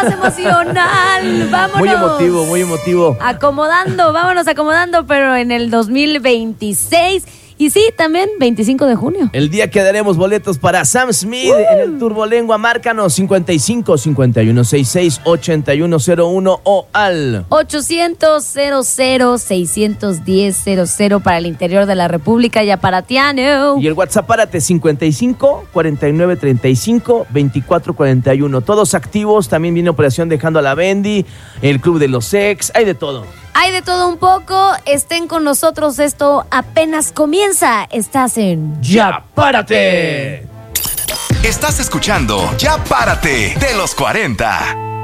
más emocional. Vámonos. Muy emotivo, muy emotivo. Vámonos acomodando, pero en el 2026. Y sí, también 25 de junio. El día que daremos boletos para Sam Smith en el Turbolengua. Márcanos 55 51 66 8101 o al 800-00-610-00 para el interior de la República y aparatiano. Y el WhatsApp párate 55 49 35 24 41. Todos activos. También viene operación Dejando a la Bendy, el Club de los Ex. Hay de todo. Hay de todo un poco. Estén con nosotros. Esto apenas comienza. Estás en ¡Ya párate! Estás escuchando Ya Párate de los 40.